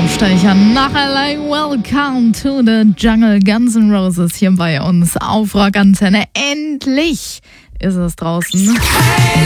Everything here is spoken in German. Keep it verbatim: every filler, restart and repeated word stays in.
Aufstecher nachher Welcome to the Jungle, Guns N' Roses hier bei uns auf Rock Antenne. Endlich ist es draußen.